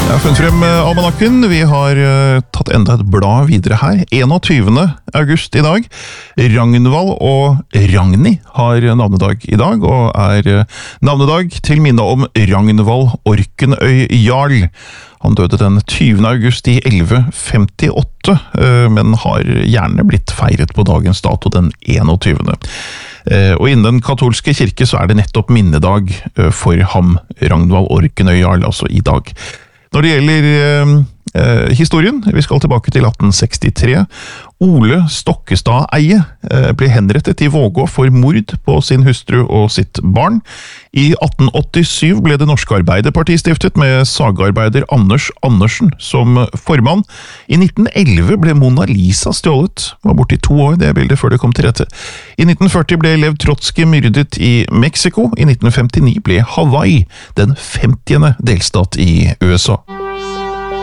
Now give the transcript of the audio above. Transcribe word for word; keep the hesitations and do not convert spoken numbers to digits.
Jeg har funnet frem almanakken. Vi har uh, tatt enda et blad videre her. enogtyvende august i dag. Ragnvald og Ragni har navnedag i dag, og er uh, navnedag til minne om Ragnvald Orkenøy Jarl. Han døde den tyvende august i elleve femtiåtte, uh, men har gjerne blitt feiret på dagens dato den enogtyvende. Uh, og innen den katolske kirke så er det nettopp minnedag uh, for ham, Ragnvald Orkenøy Jarl, altså i dag. Når det gjelder eh, eh, historien, vi skal tilbake til atten sekstitre. Ole Stokkestad-Eie eh, ble henrettet i Vågå for mord på sin hustru og sitt barn. I atten åttisyv ble det norske Arbeiderpartiet stiftet med sagarbeider Anders Andersen som formann. I nitten elleve ble Mona Lisa stjålet, var borte i to år det bildet før det kom til rette. I nitten førti ble Lev Trotsky myrdet i Mexico. I nitten femtini ble Hawaii den femtiende delstat i U S A.